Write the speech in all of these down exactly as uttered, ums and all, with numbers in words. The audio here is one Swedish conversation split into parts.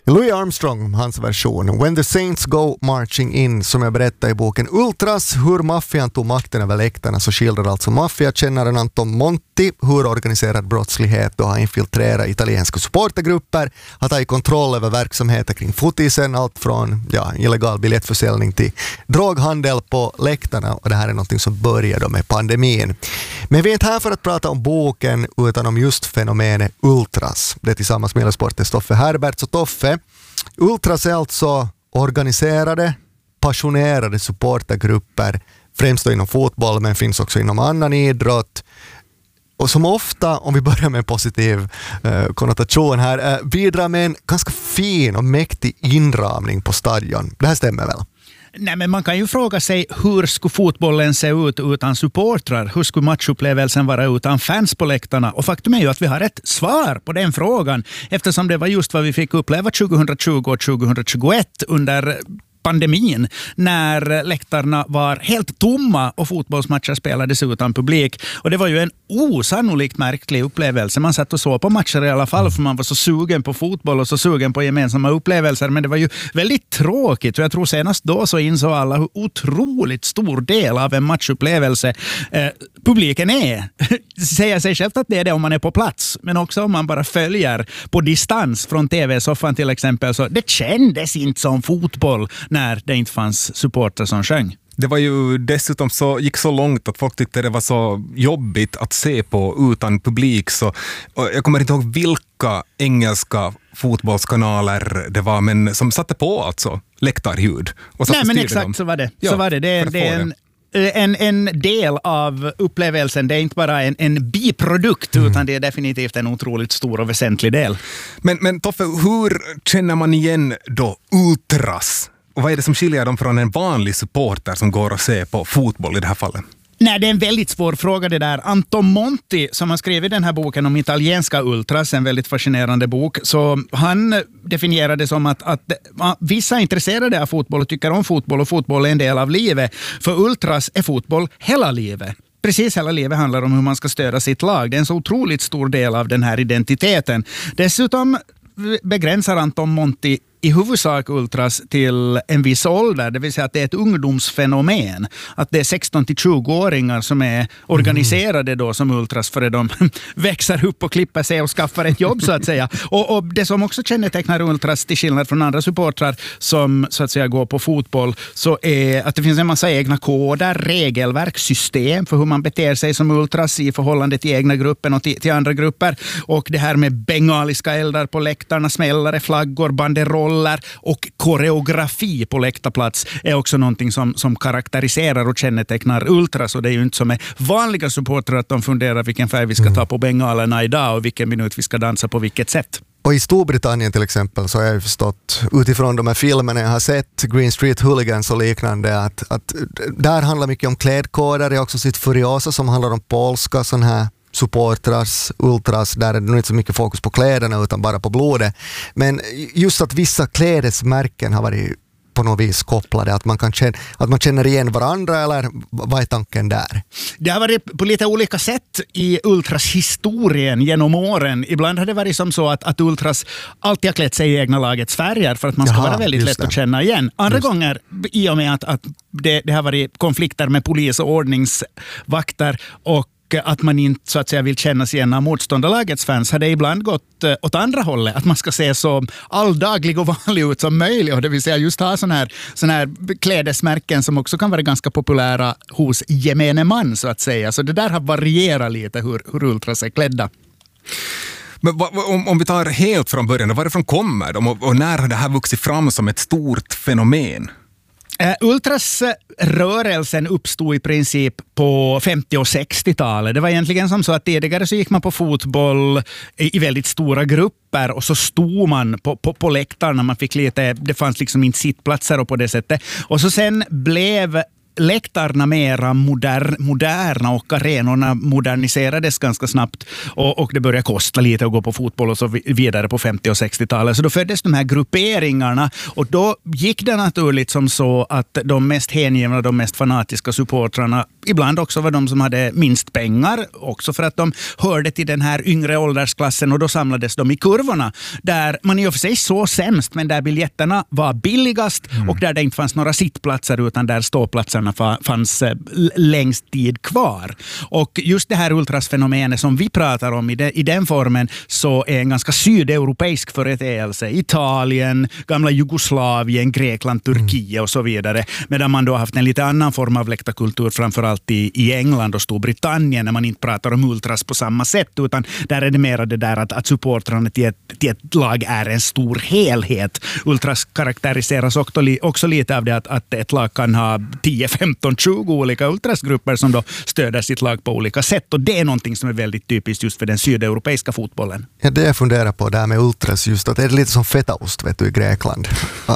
Louis Armstrong, hans version When the Saints Go Marching In, som jag berättade i boken Ultras, hur maffian tog makten över läktarna, så skildrar alltså maffiakännaren Anton Monti hur organiserad brottslighet då har infiltrerat italienska supportergrupper, har tagit kontroll över verksamheter kring fotisen, allt från ja, illegal biljettförsäljning till droghandel på läktarna, och det här är något som började med pandemin. Men vi är inte här för att prata om boken utan om just fenomenet Ultras. Det är tillsammans med sportens Toffe Herbert. Så Toffe, Ultras är alltså organiserade, passionerade supportergrupper, främst då inom fotboll men finns också inom annan idrott. Och som ofta, om vi börjar med en positiv eh, konnotation här, eh, bidrar med en ganska fin och mäktig inramning på stadion. Det här stämmer väl? Nej, men man kan ju fråga sig, hur skulle fotbollen se ut utan supportrar? Hur skulle matchupplevelsen vara utan fans på läktarna? Och faktum är ju att vi har ett svar på den frågan, eftersom det var just vad vi fick uppleva tjugohundratjugo och tjugohundratjugoett under pandemin, när läktarna var helt tomma och fotbollsmatcher spelades utan publik. Och det var ju en osannolikt märklig upplevelse. Man satt och så på matcher i alla fall, för man var så sugen på fotboll och så sugen på gemensamma upplevelser. Men det var ju väldigt tråkigt. Och jag tror senast då så insåg alla hur otroligt stor del av en matchupplevelse eh, publiken är. Säger sig självt att det är det om man är på plats. Men också om man bara följer på distans från tv-soffan till exempel. Så det kändes inte som fotboll när det inte fanns supportrar som sjöng. Det var ju dessutom så, gick så långt att folk tyckte det var så jobbigt att se på utan publik. Så, jag kommer inte ihåg vilka engelska fotbollskanaler det var, men som satte på alltså läktarljud. Och Nej, men exakt dem. så var det. Ja, så var det. Det, det är en... En, en del av upplevelsen, det är inte bara en, en biprodukt mm. utan det är definitivt en otroligt stor och väsentlig del. Men, men Toffe, hur känner man igen då Ultras? Och vad är det som skiljer dem från en vanlig supporter som går och ser på fotboll i det här fallet? Nej, det är en väldigt svår fråga det där. Anton Monti, som har skrivit den här boken om italienska ultras, en väldigt fascinerande bok, så han definierade som att, att vissa är intresserade av fotboll och tycker om fotboll, och fotboll är en del av livet. För ultras är fotboll hela livet. Precis hela livet handlar om hur man ska stödja sitt lag. Det är en så otroligt stor del av den här identiteten. Dessutom begränsar Anton Monti i huvudsak ultras till en viss ålder, det vill säga att det är ett ungdomsfenomen. Att det är sexton till tjugo-åringar som är organiserade då som ultras före de växer upp och klipper sig och skaffar ett jobb så att säga. Och, och det som också kännetecknar ultras till skillnad från andra supportrar som så att säga går på fotboll, så är att det finns en massa egna koder, regelverk, system för hur man beter sig som ultras i förhållande till egna gruppen och till, till andra grupper. Och det här med bengaliska eldar på läktarna, smällare, flaggor, banderoller och koreografi på läktarplats är också någonting som, som karaktäriserar och kännetecknar ultras. Och det är ju inte som är vanliga supportrar att de funderar vilken färg vi ska ta på bengalerna idag och vilken minut vi ska dansa på vilket sätt. Och i Storbritannien till exempel så har jag förstått utifrån de här filmerna jag har sett, Green Street Hooligans och liknande, att, att där handlar mycket om klädkoder. Jag har också sett Furiosa som handlar om polska sån här supportras, ultras, där är det nog inte så mycket fokus på kläderna utan bara på blodet. Men just att vissa klädesmärken har varit på något vis kopplade, att man kan känna, att man känner igen varandra, eller vad är tanken där? Det har varit på lite olika sätt i ultras historien genom åren. Ibland har det varit som så att, att ultras alltid har klätt sig i egna lagets färger för att man ska Jaha, vara väldigt lätt det. att känna igen. Andra just. gånger, i och med att, att det, det har varit konflikter med polis och ordningsvakter och att man inte så att säga vill känna sig igen av motståndarlagets fans, hade ibland gått eh, åt andra hållet. Att man ska se så alldaglig och vanlig ut som möjligt. Och det vill säga just ha sådana här, såna här klädesmärken som också kan vara ganska populära hos gemene man så att säga. Så det där har varierat lite hur, hur ultras är klädda. Men om, om vi tar helt från början, varifrån kommer de och, och när har det här vuxit fram som ett stort fenomen? Uh, ultrasrörelsen uppstod i princip på femtio- och sextiotalet. Det var egentligen som så att tidigare så gick man på fotboll i, i väldigt stora grupper och så stod man på, på, på läktarna. Man fick lite, det fanns liksom inte sittplatser och på det sättet. Och så sen blev läktarna mera moder, moderna och arenorna moderniserades ganska snabbt och, och det började kosta lite att gå på fotboll och så vidare på femtio- och sextiotalet. Så då föddes de här grupperingarna och då gick det naturligt som så att de mest hängivna, de mest fanatiska supportrarna ibland också var de som hade minst pengar, också för att de hörde till den här yngre åldersklassen, och då samlades de i kurvorna där man i och för sig så sämst, men där biljetterna var billigast mm. och där det inte fanns några sittplatser utan där ståplatserna fanns längst tid kvar. Och just det här ultrasfenomenet som vi pratar om i, de, i den formen så är en ganska sydeuropeisk företeelse. Italien, gamla Jugoslavien, Grekland, Turkiet och så vidare. Medan man då har haft en lite annan form av läktarkultur framförallt i, i England och Storbritannien när man inte pratar om ultras på samma sätt, utan där är det mer det där att, att supportrarna till ett, till ett lag är en stor helhet. Ultras karaktäriseras också, också lite av det att, att ett lag kan ha tio, femton, tjugo olika ultrasgrupper som då stöder sitt lag på olika sätt, och det är någonting som är väldigt typiskt just för den sydeuropeiska fotbollen. Ja, det jag funderar på där med ultras, just att det är lite som fetaost vet du, i Grekland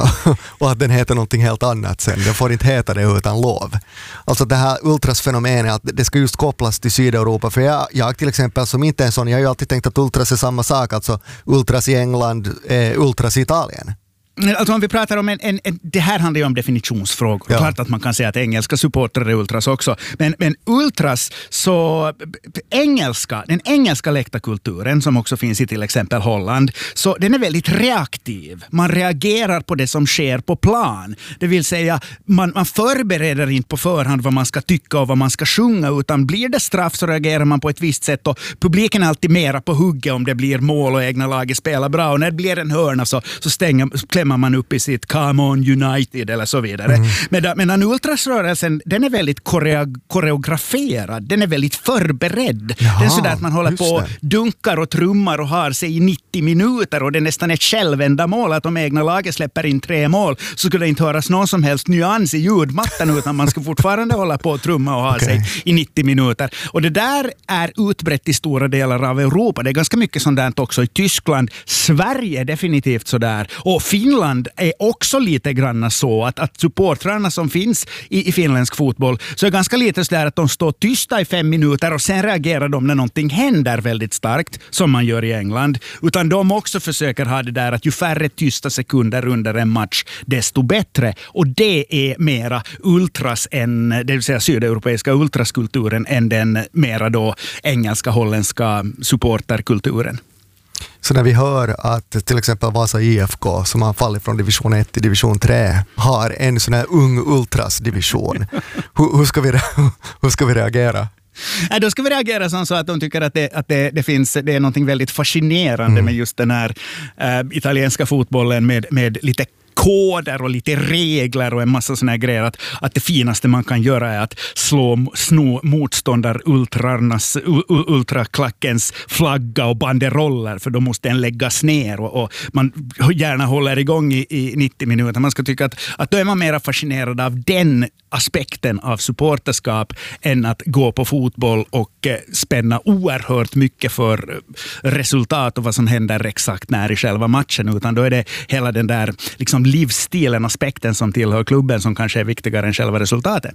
och att den heter någonting helt annat sen. Den får inte heta det utan lov. Alltså det här ultrasfenomenet att det ska just kopplas till Sydeuropa, för jag, jag till exempel som inte är en sån, jag har ju alltid tänkt att ultras är samma sak, alltså ultras i England, eh, ultras i Italien. Alltså om vi pratar om en, en, en, det här handlar ju om definitionsfrågor. Ja. Klart att man kan säga att engelska supportrar är ultras också. Men, men ultras, så engelska, den engelska läktarkulturen som också finns i till exempel Holland, så den är väldigt reaktiv. Man reagerar på det som sker på plan. Det vill säga, man, man förbereder inte på förhand vad man ska tycka och vad man ska sjunga, utan blir det straff så reagerar man på ett visst sätt, och publiken är alltid mera på hugget om det blir mål och egna laget spelar bra, och när det blir en hörna så, så stänger man upp i sitt Come on United eller så vidare. Mm. Medan, medan ultrasrörelsen, den är väldigt koreo- koreograferad, den är väldigt förberedd. Jaha, det är sådär att man håller på det. dunkar och trummar och har sig i nittio minuter, och det är nästan ett självändamål att om egna laget släpper in tre mål så skulle det inte höras någon som helst nyans i ljudmattan, utan man ska fortfarande hålla på och trumma och ha okay. sig i nittio minuter. Och det där är utbrett i stora delar av Europa. Det är ganska mycket sådant också i Tyskland. Sverige är definitivt sådär. Och Finland är också lite grann så att, att supportrarna som finns i, i finländsk fotboll så är ganska lite så där att de står tysta i fem minuter och sen reagerar de när någonting händer väldigt starkt, som man gör i England. Utan de också försöker ha det där att ju färre tysta sekunder under en match, desto bättre. Och det är mera ultras än, det vill säga sydeuropeiska ultraskulturen, än den mera då engelska, holländska supporterkulturen. Så när vi hör att till exempel Vasa I F K, som har fallit från division ett till division tre, har en sån här ung ultras-division, hur, hur, ska vi, hur ska vi reagera? Ja, då ska vi reagera som så att de tycker att det, att det, det finns det är något väldigt fascinerande mm. med just den här äh, italienska fotbollen med, med lite koder och lite regler och en massa såna här grejer, att, att det finaste man kan göra är att slå, sno motståndar ultrarnas, ultraklackens flagga och banderoller, för då måste den läggas ner, och, och man gärna håller igång i, i nittio minuter. Man ska tycka att, att då är man mer fascinerad av den aspekten av supporterskap än att gå på fotboll och eh, spänna oerhört mycket för resultat och vad som händer exakt när i själva matchen, utan då är det hela den där liksom livsstilen, aspekten som tillhör klubben som kanske är viktigare än själva resultatet.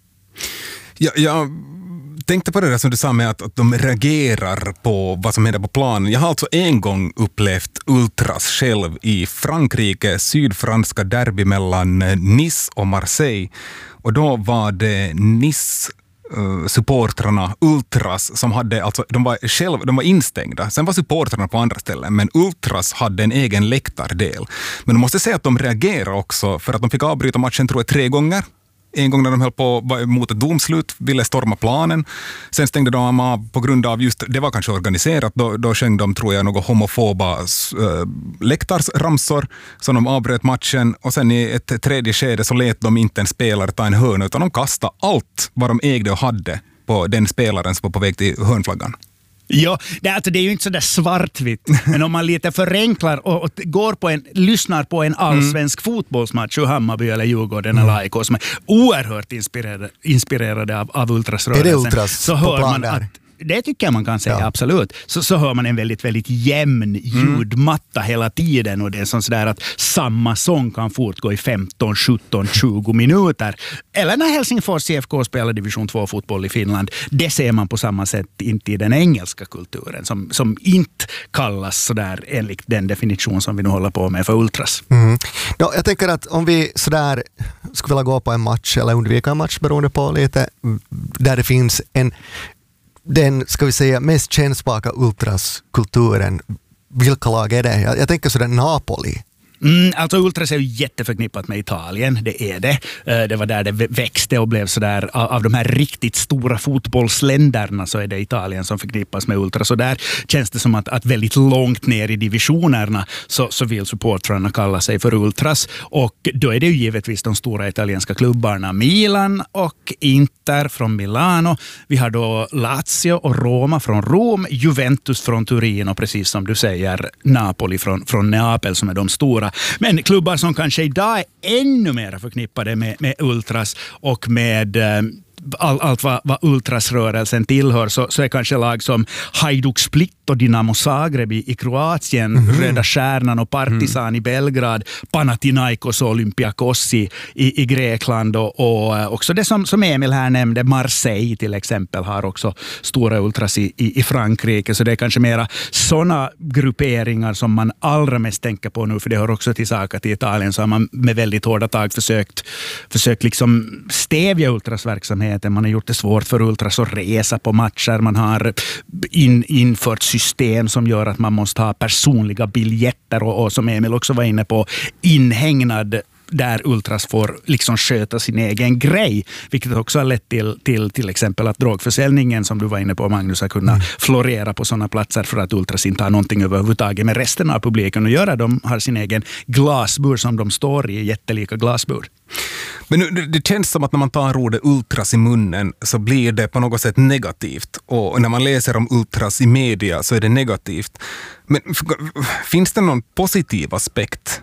Ja, jag tänkte på det där som du sa med att, att de reagerar på vad som händer på planen. Jag har alltså en gång upplevt ultras själv i Frankrike, sydfranska derby mellan Nice och Marseille. Och då var det Nice Uh, supportrarna, ultras, som hade, alltså, de var själv, de var instängda. Sen var supportrarna på andra ställen, men ultras hade en egen läktardel. Men de måste säga att de reagerar också, för att de fick avbryta matchen tror jag tre gånger. En gång när de höll på mot ett domslut, ville storma planen. Sen stängde de av på grund av just, det var kanske organiserat, då, då sjöng de tror jag några homofoba äh, läktarsramsor som de avbröt matchen. Och sen i ett tredje skede så lät de inte en spelare ta en hörn, utan de kastade allt vad de ägde och hade på den spelaren som var på väg till hörnflaggan. Ja, det, alltså, det är ju inte så där svartvitt, men om man lite förenklar och, och går på en, lyssnar på en allsvensk mm. fotbollsmatch ur Hammarby eller Djurgården mm. eller A I K som är oerhört inspirerade, inspirerade av, av ultrasrörelsen. Är det ultras så hör man där? att det tycker jag man kan säga, ja. absolut. Så, så hör man en väldigt, väldigt jämn ljudmatta mm. hela tiden och det är sådär att samma sång kan fortgå i femton, sjutton, tjugo minuter. Eller när Helsingfors C F K spelar division två-fotboll i Finland, det ser man på samma sätt inte i den engelska kulturen som, som inte kallas sådär enligt den definition som vi nu håller på med för ultras. Mm. Ja, jag tänker att om vi sådär skulle vilja gå på en match eller undvika en match beroende på lite, där det finns en den, ska vi säga, mest kännspaka ultraskulturen, vilka lag är det? Jag, jag tänker sådär Napoli. Mm, alltså ultras är ju jätteförknippat med Italien, det är det. Det var där det växte och blev sådär, av de här riktigt stora fotbollsländerna så är det Italien som förknippas med ultras. Så där känns det som att, att väldigt långt ner i divisionerna så, så vill supportrarna kalla sig för ultras. Och då är det ju givetvis de stora italienska klubbarna Milan och Inter från Milano. Vi har då Lazio och Roma från Rom, Juventus från Turin och precis som du säger Napoli från, från Neapel som är de stora. Men klubbar som kanske idag är ännu mer förknippade med, med ultras och med eh, all, allt vad, vad ultrasrörelsen tillhör så, så är kanske lag som Hajduk Split och Dinamo Zagreb i, i Kroatien, mm-hmm. Röda Stjärnan och Partizan mm. i Belgrad, Panathinaikos och Olympiakos i, i, i Grekland och, och också det som, som Emil här nämnde, Marseille till exempel har också stora ultras i, i, i Frankrike, så det är kanske mera sådana grupperingar som man allra mest tänker på nu, för det hör också till saker till Italien, så har man med väldigt hårda tag försökt, försökt liksom stävja ultrasverksamheten. Man har gjort det svårt för ultras att resa på matcher, man har in, infört system som gör att man måste ha personliga biljetter och, och som Emil också var inne på, inhägnad där ultras får liksom sköta sin egen grej, vilket också har lett till till, till exempel att drogförsäljningen som du var inne på, Magnus, har kunnat mm. florera på sådana platser för att ultras inte har någonting överhuvudtaget med resten av publiken att göra. De har sin egen glasbur som de står i, jättelika glasbur. Men nu, det känns som att när man tar ordet ultras i munnen så blir det på något sätt negativt. Och när man läser om ultras i media så är det negativt. Men finns det någon positiv aspekt?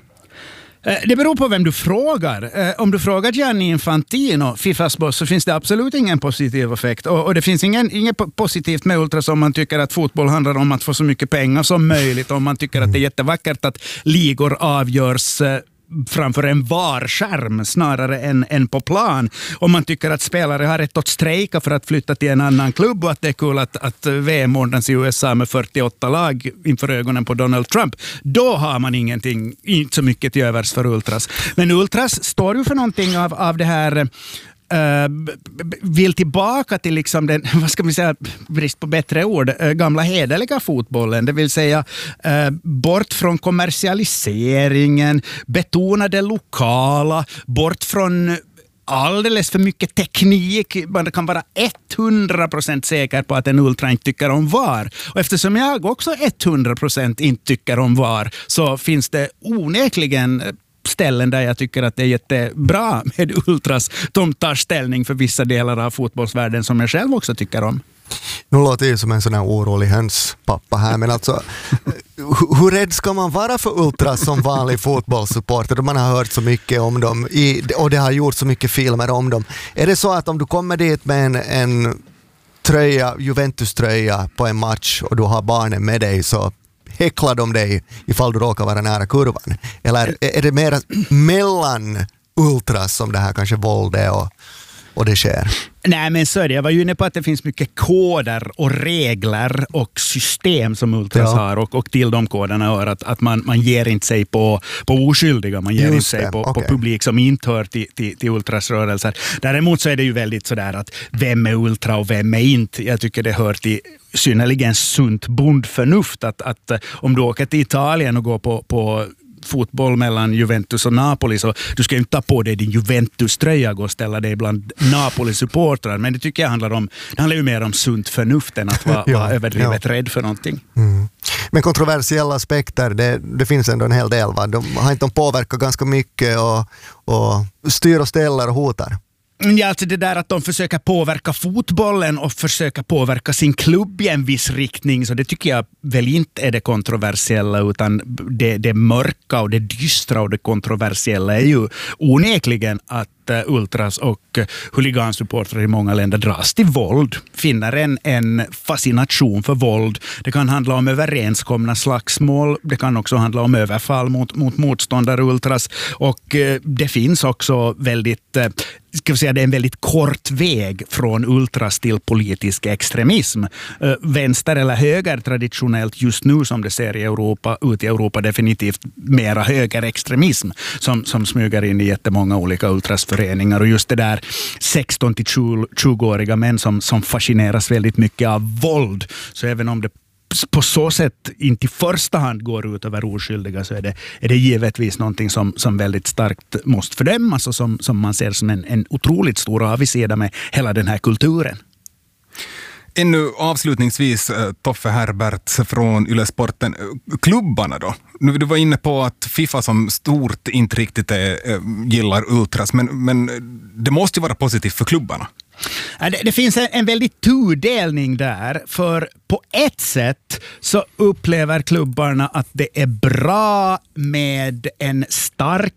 Det beror på vem du frågar. Om du frågar Gianni Infantino, Fifas boss, så finns det absolut ingen positiv effekt. Och, och det finns ingen, inget positivt med ultras om man tycker att fotboll handlar om att få så mycket pengar som möjligt. Om man tycker att det är jättevackert att ligor avgörs framför en varskärm snarare än, än på plan. Om man tycker att spelare har rätt att strejka för att flytta till en annan klubb och att det är kul att, att V M ordnas i U S A med fyrtioåtta lag inför ögonen på Donald Trump, då har man ingenting, inte så mycket till övers för ultras. Men ultras står ju för någonting av, av det här Uh, vill tillbaka till liksom den, vad ska vi säga, brist på bättre ord, uh, gamla hederliga fotbollen, det vill säga uh, bort från kommersialiseringen, betona det lokala, bort från alldeles för mycket teknik. Man kan vara hundra procent säker på att en ultra inte tycker om V A R. Och eftersom jag också hundra procent inte tycker om V A R så finns det onekligen ställen där jag tycker att det är jättebra med ultras. De tar ställning för vissa delar av fotbollsvärlden som jag själv också tycker om. Nu låter det som en sån här orolig hönspappa här, men alltså hur rädd ska man vara för ultras som vanlig fotbollssupporter då man har hört så mycket om dem i, och det har gjort så mycket filmer om dem? Är det så att om du kommer dit med en, en tröja, Juventus-tröja på en match och du har barnen med dig så häcklar de dig ifall du råkar vara nära kurvan? Eller är det mer mellan ultras som det här kanske våldet och, och det sker? Nej, men så är det. Jag var ju inne på att det finns mycket koder och regler och system som ultras ja. har och, och till de koderna hör att, att man, man ger inte sig på, på oskyldiga, man ger Just inte sig på, okay. på publik som inte hör till, till, till ultrasrörelser. Däremot så är det ju väldigt sådär att vem är ultra och vem är inte. Jag tycker det hör till synnerligen sunt bondförnuft att, att om du åker till Italien och går på, på fotboll mellan Juventus och Napoli så du ska inte ta på dig din Juventus-tröja och ställa dig bland Napoli-supportrar, men det tycker jag handlar om det handlar ju mer om sunt förnuft än att vara, ja, vara överdrivet ja. rädd för någonting. Mm. Men kontroversiella aspekter, det, det finns ändå en hel del, va? De har inte påverkat ganska mycket och, och styr och ställer och hotar. Ja, alltså det där att de försöker påverka fotbollen och försöka påverka sin klubb i en viss riktning, så det tycker jag väl inte är det kontroversiella, utan det, det mörka och det dystra och det kontroversiella är ju onekligen att ultras och huligansupportrar i många länder dras till våld, finner en, en fascination för våld. Det kan handla om överenskomna slagsmål, det kan också handla om överfall mot, mot motståndare ultras, och eh, det finns också väldigt eh, ska vi säga, det är en väldigt kort väg från ultras till politisk extremism. Eh, vänster eller höger traditionellt just nu som det ser i Europa, ut i Europa definitivt mera högerextremism som, som smyger in i jättemånga olika ultrasföreningar, och just det där sexton till tjugo-åriga män som, som fascineras väldigt mycket av våld. Så även om det på så sätt inte i första hand går ut över oskyldiga, så är det, är det givetvis någonting som, som väldigt starkt måste fördömas och som, som man ser som en, en otroligt stor avigsida med hela den här kulturen. Ännu avslutningsvis, Toffe Herbert från Yle Sporten. Klubbarna då? Nu, du var inne på att FIFA som stort inte riktigt är, gillar ultras, men, men det måste ju vara positivt för klubbarna. Det, det finns en, en väldigt tudelning där, för på ett sätt så upplever klubbarna att det är bra med en stark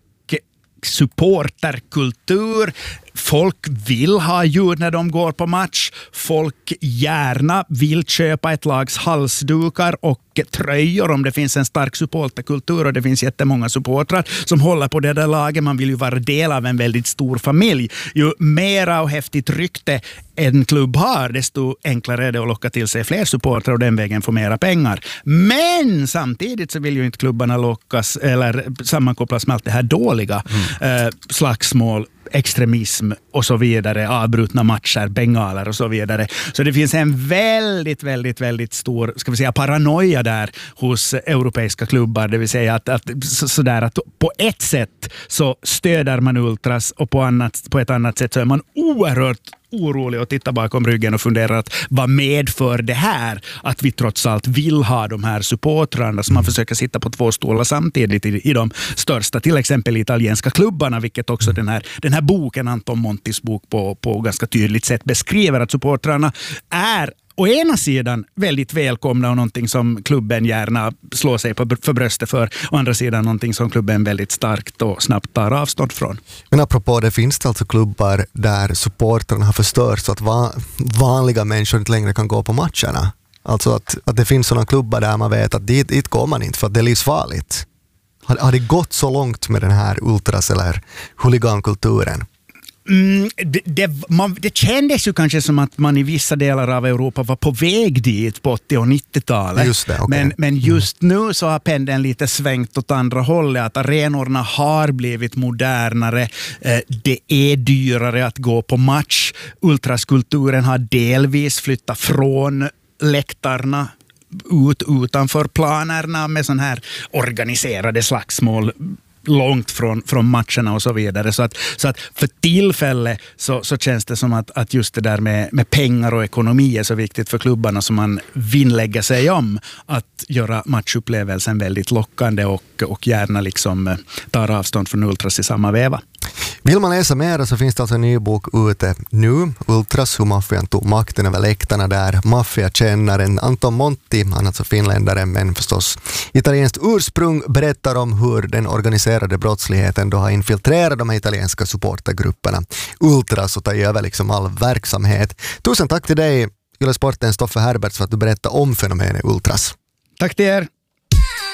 supporterkultur. Folk vill ha ljud när de går på match. Folk gärna vill köpa ett lags halsdukar och tröjor om det finns en stark supporterkultur, och det finns jättemånga supportrar som håller på det där laget. Man vill ju vara del av en väldigt stor familj. Ju mera och häftigt rykte en klubb har, desto enklare är det att locka till sig fler supportrar och den vägen få mera pengar. Men samtidigt så vill ju inte klubbarna lockas eller sammankopplas med allt det här dåliga. Mm. Eh, slagsmål, extremism och så vidare, avbrutna matcher, bengaler och så vidare. Så det finns en väldigt, väldigt, väldigt stor, ska vi säga, paranoia där hos europeiska klubbar, det vill säga att, att, så, så där, att på ett sätt så stöder man ultras, och på, annat, på ett annat sätt så är man oerhört orolig och tittar bakom ryggen och funderar att vad medför det här att vi trots allt vill ha de här supportrarna, så man försöker sitta på två stolar samtidigt i, i de största, till exempel italienska klubbarna, vilket också den här, den här boken, Anton Montis bok, på, på ganska tydligt sätt beskriver, att supportrarna är å ena sidan väldigt välkomna och någonting som klubben gärna slår sig på för bröstet för, å andra sidan någonting som klubben väldigt starkt och snabbt tar avstånd från. Men apropå det, finns det alltså klubbar där supportrarna har förstört så att va- vanliga människor inte längre kan gå på matcherna? Alltså att, att det finns sådana klubbar där man vet att dit, dit går man inte för att det är livsfarligt. Har, har det gått så långt med den här ultras- eller huligankulturen? Mm, det, det, man, det kändes ju kanske som att man i vissa delar av Europa var på väg dit på åttio- och nittiotalet. Just det, okay. men, men just mm. nu så har pendeln lite svängt åt andra hållet. Att arenorna har blivit modernare. Eh, det är dyrare att gå på match. Ultraskulturen har delvis flyttat från läktarna ut utanför planerna med sån här organiserade slagsmål långt från, från matcherna och så vidare. Så att, så att för tillfället så, så känns det som att, att just det där med, med pengar och ekonomi är så viktigt för klubbarna, som man vinnlägger sig om att göra matchupplevelsen väldigt lockande och, och gärna liksom tar avstånd från ultras i samma veva. Vill man läsa mer så finns det alltså en ny bok ute nu. Ultras, hur maffian tog makten över läktarna, där maffiakännaren Anton Monti, han är alltså finländare men förstås italienskt ursprung, berättar om hur den organiserade brottsligheten då har infiltrerat de här italienska supportergrupperna ultras och tar över liksom all verksamhet. Tusen tack till dig, Yle Sportens Toffe Herbert, för att du berättar om fenomenet ultras. Tack till er.